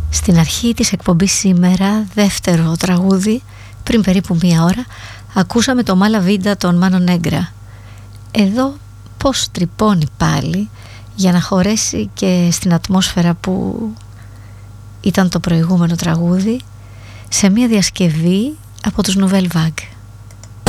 Στην αρχή της εκπομπής σήμερα, δεύτερο τραγούδι, πριν περίπου μία ώρα, ακούσαμε το Μάλα Βίντα των Μάνο Νέγκρα. Εδώ πως τρυπώνει πάλι για να χωρέσει και στην ατμόσφαιρα που ήταν το προηγούμενο τραγούδι, σε μία διασκευή από τους Nouvelle Vague.